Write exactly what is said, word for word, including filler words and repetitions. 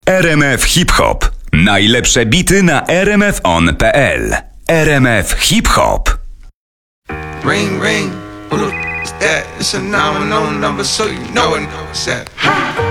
R M F Hip Hop. Najlepsze bity na r m f on kropka p l. R M F Hip Hop. Ring, ring, who the f*** is that? It's a nine one zero number, so you know it. It's that.